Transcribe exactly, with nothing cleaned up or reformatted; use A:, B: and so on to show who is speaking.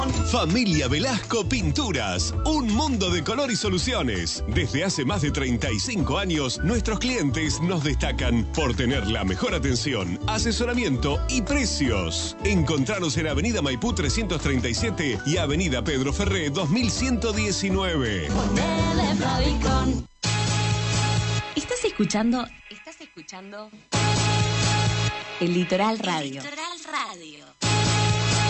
A: Familia Velasco Pinturas, un mundo de color y soluciones. Desde hace más de treinta y cinco años, nuestros clientes nos destacan por tener la mejor atención, asesoramiento y precios. Encontranos en Avenida Maipú trescientos treinta y siete y Avenida Pedro Ferré dos mil ciento diecinueve.
B: ¿Estás escuchando? ¿Estás escuchando? El Litoral Radio.
C: El Litoral Radio.